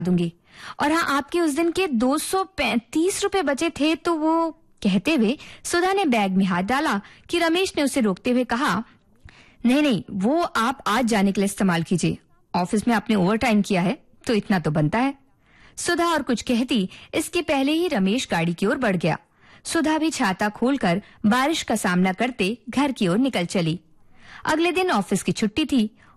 दूंगी। और हाँ, आपके उस दिन के 235 रुपए बचे थे तो वो। कहते हुए सुधा ने बैग में हाथ डाला कि रमेश ने उसे रोकते हुए कहा, नहीं नहीं, वो आप आज जाने के लिए इस्तेमाल कीजिए। ऑफिस में आपने ओवर टाइम किया है तो इतना तो बनता है। सुधा और कुछ कहती इसके पहले ही रमेश गाड़ी की ओर बढ़ गया। सुधा भी छाता खोलकर बारिश का सामना करते घर की ओर निकल चली। अगले दिन ऑफिस की छुट्टी थी